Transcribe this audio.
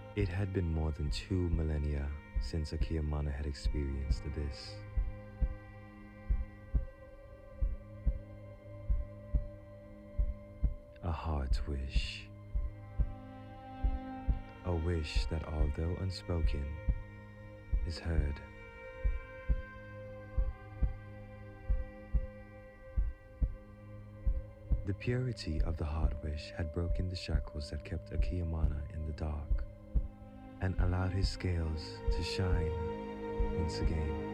It had been more than 2 millennia since Akiyamana had experienced this. A heart wish. A wish that, although unspoken, is heard. The purity of the heart wish had broken the shackles that kept Akiyamana in the dark and allowed his scales to shine once again.